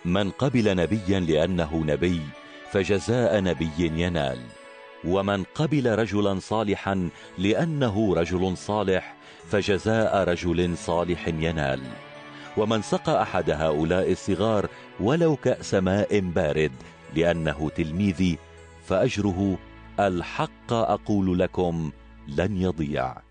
من قبل نبيا لأنه نبي فجزاء نبي ينال، ومن قبل رجلا صالحا لأنه رجل صالح فجزاء رجل صالح ينال. ومن سقى أحد هؤلاء الصغار ولو كأس ماء بارد لأنه تلميذي فأجره الحق أقول لكم لن يضيع.